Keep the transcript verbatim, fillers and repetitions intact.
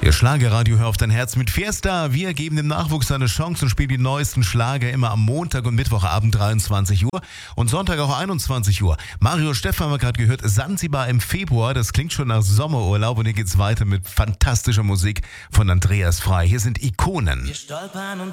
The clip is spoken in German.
Ihr Schlagerradio, hör auf dein Herz mit Fiesta. Wir geben dem Nachwuchs eine Chance und spielen die neuesten Schlager immer am Montag und Mittwochabend dreiundzwanzig Uhr und Sonntag auch einundzwanzig Uhr. Mario Stephan haben wir gerade gehört, Sansibar im Februar, das klingt schon nach Sommerurlaub und hier geht's weiter mit fantastischer Musik von Andreas Frei. Hier sind Ikonen. Wir stolpern und